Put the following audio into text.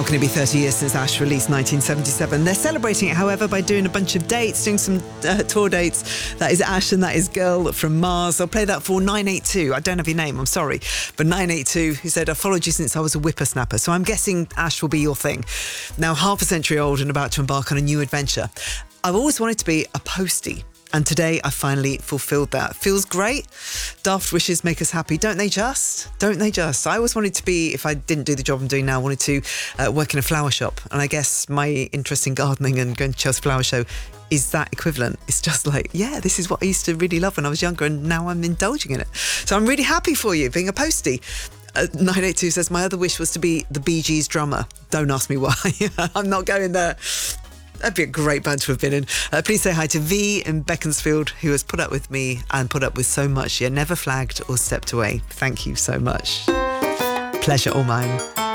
Going to be 30 years since Ash released 1977. They're celebrating it, however, by doing a bunch of dates, doing some tour dates. That is Ash and that is Girl from Mars. I'll play that for 982. I don't have your name, I'm sorry. But 982, who said, I've followed you since I was a whippersnapper. So I'm guessing Ash will be your thing. Now, half a century old and about to embark on a new adventure. I've always wanted to be a postie. And today I finally fulfilled that. Feels great. Daft wishes make us happy, don't they just? Don't they just? I always wanted to be, if I didn't do the job I'm doing now, I wanted to work in a flower shop. And I guess my interest in gardening and going to Chelsea Flower Show is that equivalent. It's just like, yeah, this is what I used to really love when I was younger and now I'm indulging in it. So I'm really happy for you being a postie. 982 says, my other wish was to be the Bee Gees drummer. Don't ask me why. I'm not going there. That'd be a great band to have been in. Please say hi to V in Beaconsfield, who has put up with me and put up with so much, yet never flagged or stepped away. Thank you so much. Pleasure all mine.